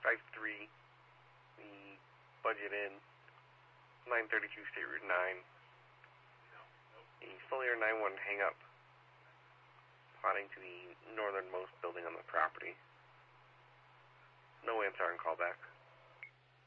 953, the Budget Inn, 932 State Route 9, the Solier 91 hang-up, plotting to the northernmost building on the property. No answer on callback.